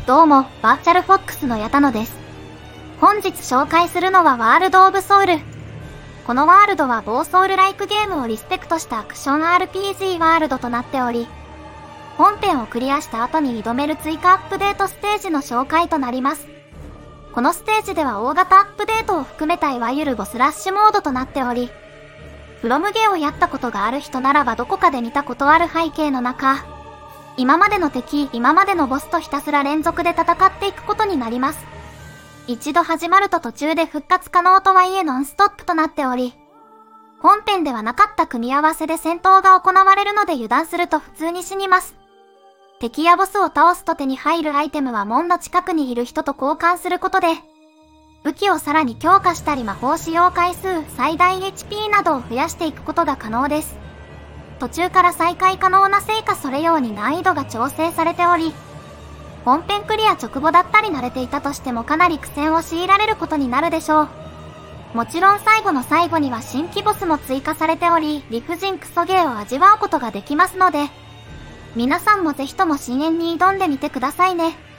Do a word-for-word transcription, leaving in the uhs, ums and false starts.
どうも、バーチャルフォックスの矢田野です。本日紹介するのはワールド・オブ・ソウル。このワールドは某ソウルライクゲームをリスペクトしたアクション アールピージー ワールドとなっており、本編をクリアした後に挑める追加アップデートステージの紹介となります。このステージでは大型アップデートを含めたいわゆるボスラッシュモードとなっており、プロムゲをやったことがある人ならばどこかで見たことある背景の中、今までの敵、今までのボスとひたすら連続で戦っていくことになります。一度始まると途中で復活可能とはいえノンストップとなっており、本編ではなかった組み合わせで戦闘が行われるので油断すると普通に死にます。敵やボスを倒すと手に入るアイテムは門の近くにいる人と交換することで、武器をさらに強化したり魔法使用回数、最大 エイチピー などを増やしていくことが可能です。途中から再開可能なせいかそれように難易度が調整されており、本編クリア直後だったり慣れていたとしてもかなり苦戦を強いられることになるでしょう。もちろん最後の最後には新規ボスも追加されており、理不尽クソゲーを味わうことができますので、皆さんもぜひとも深淵に挑んでみてくださいね。